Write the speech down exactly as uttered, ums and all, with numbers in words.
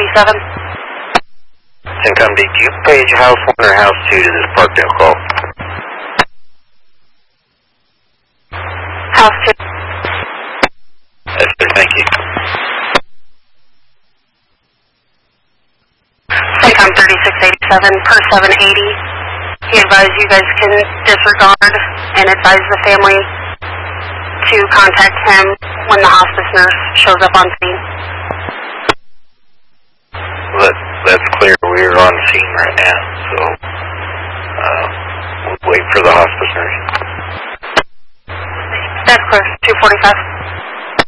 eighty-seven. Syncom, did you page house one or house two to this Parkdale call? House two. Yes, sir, thank you. Syncom thirty-six eighty-seven per seven eighty. He advised you guys can disregard and advise the family to contact him when the hospice nurse shows up on scene. That, that's clear. We're on scene right now, so uh, we'll wait for the hospice nurse. That's clear. two forty-five.